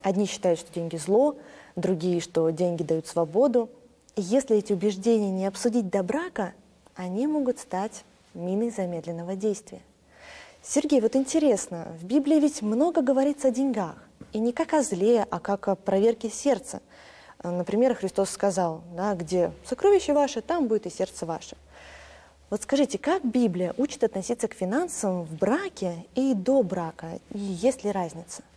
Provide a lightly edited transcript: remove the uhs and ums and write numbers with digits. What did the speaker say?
Одни считают, что деньги зло, другие, что деньги дают свободу. И если эти убеждения не обсудить до брака, они могут стать миной замедленного действия. Сергей, вот интересно, в Библии ведь много говорится о деньгах. И не как о зле, а как о проверке сердца. Например, Христос сказал, да, где сокровище ваше, там будет и сердце ваше. Вот скажите, как Библия учит относиться к финансам в браке и до брака? И есть ли разница?